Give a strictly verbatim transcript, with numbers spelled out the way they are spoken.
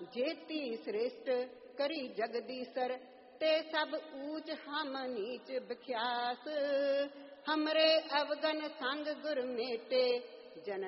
जेती श्रेष्ठ करी जगदीसर, ते सब ऊंच हम नीच बख्यास। हमरे अवगन संग गुर मेटे, जन